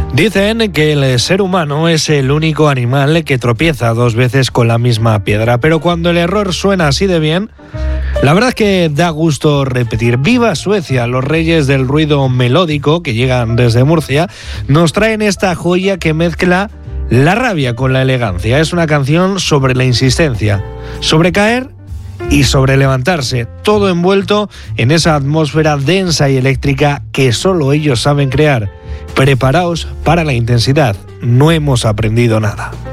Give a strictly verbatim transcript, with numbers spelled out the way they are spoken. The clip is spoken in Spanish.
Dicen que el ser humano es el único animal que tropieza dos veces con la misma piedra, pero cuando el error suena así de bien, la verdad es que da gusto repetir. ¡Viva Suecia! Los reyes del ruido melódico que llegan desde Murcia nos traen esta joya que mezcla la rabia con la elegancia. Es una canción sobre la insistencia, sobre caer y sobre levantarse, todo envuelto en esa atmósfera densa y eléctrica que solo ellos saben crear. Preparaos para la intensidad, no hemos aprendido nada.